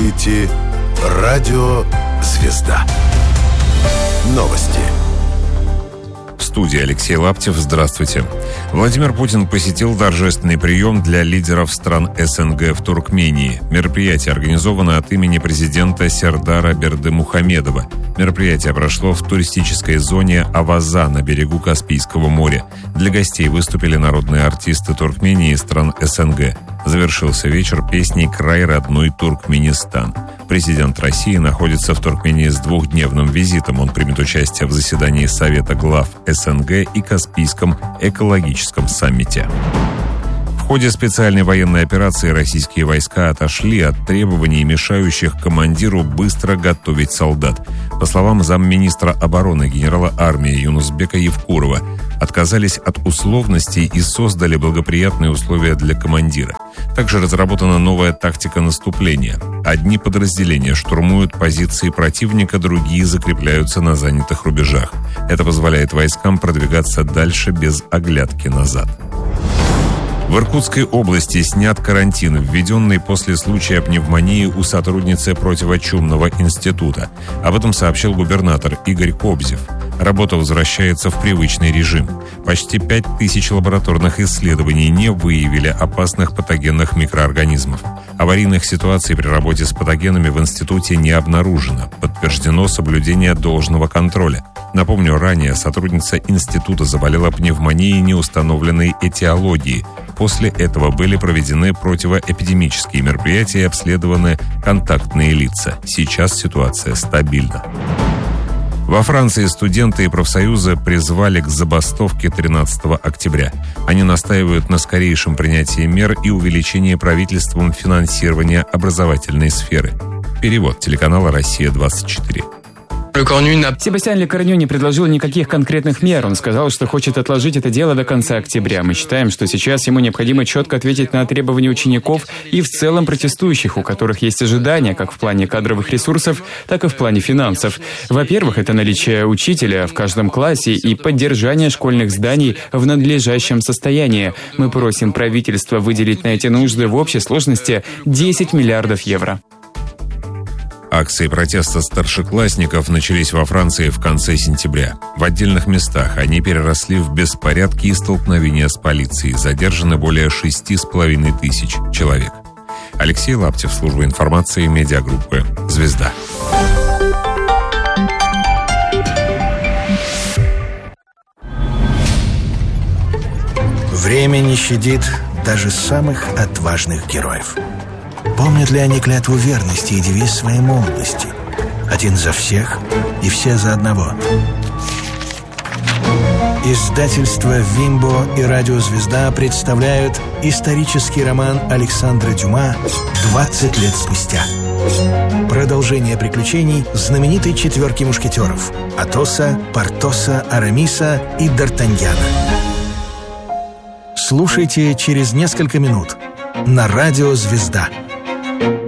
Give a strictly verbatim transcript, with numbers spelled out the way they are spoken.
слушаете «Радио Звезда». Новости. В студии Алексей Лаптев. Здравствуйте. Владимир Путин посетил торжественный прием для лидеров стран СНГ в Туркмении. Мероприятие организовано от имени президента Сердара Бердымухамедова. Мероприятие прошло в туристической зоне Аваза на берегу Каспийского моря. Для гостей выступили народные артисты Туркмении и стран СНГ. Завершился вечер песней «Край родной Туркменистан». Президент России находится в Туркмении с двухдневным визитом. Он примет участие в заседании Совета глав СНГ и Каспийском экологическом саммите. В ходе специальной военной операции российские войска отошли от требований, мешающих командиру быстро готовить солдат. По словам замминистра обороны генерала армии Юнусбека Евкурова, отказались от условностей и создали благоприятные условия для командира. Также разработана новая тактика наступления. Одни подразделения штурмуют позиции противника, другие закрепляются на занятых рубежах. Это позволяет войскам продвигаться дальше без оглядки назад. В Иркутской области снят карантин, введенный после случая пневмонии у сотрудницы противочумного института. Об этом сообщил губернатор Игорь Кобзев. Работа возвращается в привычный режим. Почти пять тысяч лабораторных исследований не выявили опасных патогенных микроорганизмов. Аварийных ситуаций при работе с патогенами в институте не обнаружено. Подтверждено соблюдение должного контроля. Напомню, ранее сотрудница института заболела пневмонией неустановленной этиологии. После этого были проведены противоэпидемические мероприятия и обследованы контактные лица. Сейчас ситуация стабильна. Во Франции студенты и профсоюзы призвали к забастовке тринадцатого октября. Они настаивают на скорейшем принятии мер и увеличении правительством финансирования образовательной сферы. Перевод телеканала «Россия-двадцать четыре». Себастьян Лекорню не предложил никаких конкретных мер. Он сказал, что хочет отложить это дело до конца октября. Мы считаем, что сейчас ему необходимо четко ответить на требования учеников и в целом протестующих, у которых есть ожидания как в плане кадровых ресурсов, так и в плане финансов. Во-первых, это наличие учителя в каждом классе и поддержание школьных зданий в надлежащем состоянии. Мы просим правительство выделить на эти нужды в общей сложности десять миллиардов евро. Акции протеста старшеклассников начались во Франции в конце сентября. В отдельных местах они переросли в беспорядки и столкновения с полицией. Задержаны более шести с половиной тысяч человек. Алексей Лаптев, служба информации медиагруппы «Звезда». Время не щадит даже самых отважных героев. Помнят ли они клятву верности и девиз своей молодости? Один за всех и все за одного. Издательства «Вимбо» и «Радио Звезда» представляют исторический роман Александра Дюма «двадцать лет спустя». Продолжение приключений знаменитой четверки мушкетеров – Атоса, Портоса, Арамиса и Д'Артаньяна. Слушайте через несколько минут на «Радио Звезда».